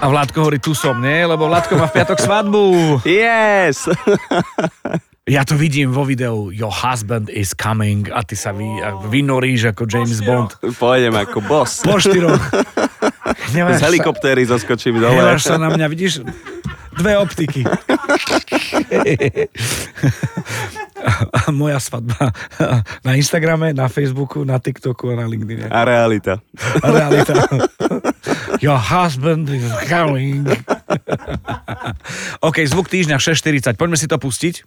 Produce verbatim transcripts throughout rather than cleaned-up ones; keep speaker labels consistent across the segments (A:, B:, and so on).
A: A Vládko hovorí, tu som, nie? Lebo Vládko má v piatok svadbu.
B: Yes!
A: Ja to vidím vo videu, your husband is coming a ty sa vy, vynoríš ako James Bond.
B: Pôjdem ako boss.
A: Po štyroch.
B: Z helikoptéry zaskočím dole.
A: Nemáš sa na mňa, vidíš? Dve optiky. A moja svadba na Instagrame, na Facebooku, na TikToku a na LinkedIne.
B: A realita.
A: A realita. Your husband is coming. OK, zvuk týždňa šesť štyridsať. Poďme si to pustiť.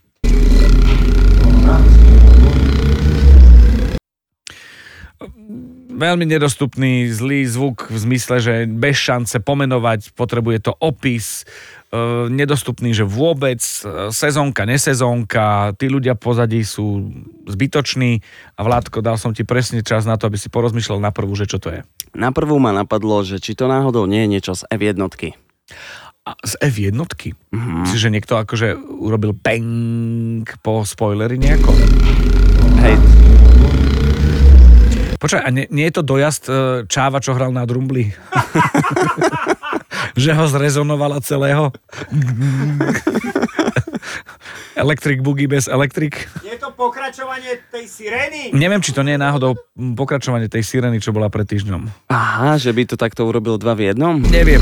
A: Veľmi nedostupný, zlý zvuk v zmysle, že bez šance pomenovať, potrebuje to opis, e, nedostupný, že vôbec, sezónka, nesezónka, tí ľudia pozadí sú zbytoční a Vládko, dal som ti presne čas na to, aby si porozmýšľal na prvú, že čo to je.
B: Na prvú ma napadlo, že či to náhodou nie je niečo z ef jednotky.
A: A z ef jednotky?
B: Mm-hmm.
A: Čiže niekto akože urobil peng po spoileri nejako?
B: Hej.
A: Počkaj, a nie, nie je to dojazd Čáva, čo hral na drumbli? Že ho zrezonovala celého? Electric Boogie bez Electric?
C: Je to pokračovanie tej sirény?
A: Neviem, či to nie je náhodou pokračovanie tej sirény, čo bola pred týždňom.
B: Aha, že by to takto urobil dva v jednom?
A: Neviem.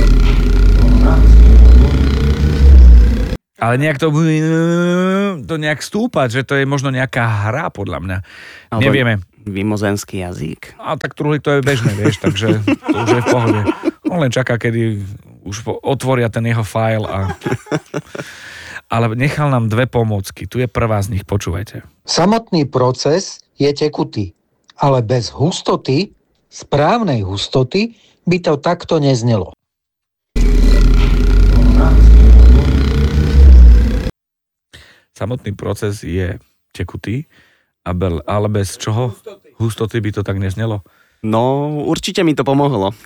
A: Ale nejak to, to nejak stúpať, že to je možno nejaká hra, podľa mňa.
B: Alebo
A: nevieme.
B: Mimozenský jazyk.
A: A tak truhlík to je bežné, vieš, takže to už je v pohode. On len čaká, kedy už otvoria ten jeho file a... Ale nechal nám dve pomôcky. Tu je prvá z nich, počúvajte.
D: Samotný proces je tekutý, ale bez hustoty, správnej hustoty, by to takto neznelo.
A: Samotný proces je tekutý, ale bez čoho? Hustoty. Hustoty by to tak neznelo?
B: No, určite mi to pomohlo.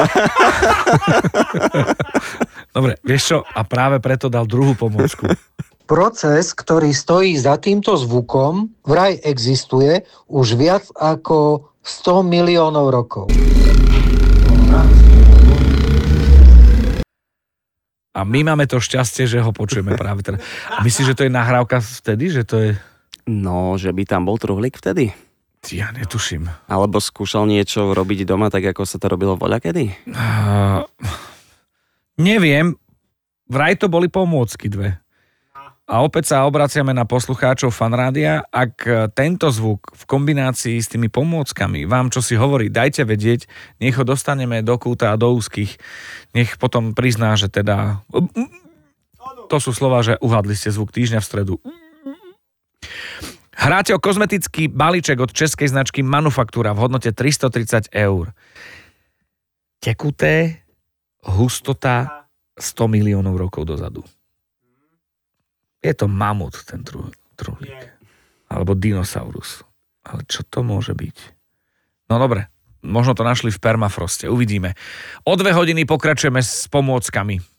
A: Dobre, vieš čo? A práve preto dal druhú pomôcku.
D: Proces, ktorý stojí za týmto zvukom, vraj existuje už viac ako sto miliónov rokov.
A: A my máme to šťastie, že ho počujeme práve teraz. A myslíš, že to je nahrávka vtedy? Že to je...
B: No, že by tam bol truhlík vtedy?
A: Ja netuším.
B: Alebo skúšal niečo robiť doma, tak ako sa to robilo voľakedy?
A: Uh, neviem. Vraj to boli pomôcky dve. A opäť sa obraciame na poslucháčov Fanrádia. Ak tento zvuk v kombinácii s tými pomôckami vám čo si hovorí, dajte vedieť, nech ho dostaneme do kúta a do úzkých. Nech potom prizná, že teda... To sú slova, že uhadli ste zvuk týždňa v stredu. Hráte o kozmetický balíček od českej značky Manufaktúra v hodnote tristotridsať eur. Tekuté, hustota sto miliónov rokov dozadu. Je to mamut, ten truhlík. Alebo dinosaurus. Ale čo to môže byť? No dobre, možno to našli v permafroste. Uvidíme. O dve hodiny pokračujeme s pomôckami.